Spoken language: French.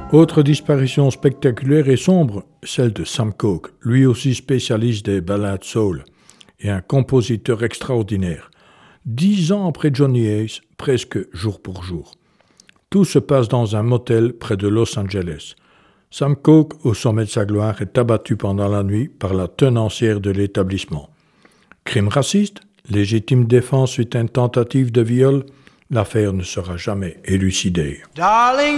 Autre disparition spectaculaire et sombre, celle de Sam Cooke, lui aussi spécialiste des ballades soul et un compositeur extraordinaire. 10 ans après Johnny Hayes, presque jour pour jour. Tout se passe dans un motel près de Los Angeles. Sam Cooke, au sommet de sa gloire, est abattu pendant la nuit par la tenancière de l'établissement. Crime raciste, légitime défense suite à une tentative de viol, l'affaire ne sera jamais élucidée. Darling,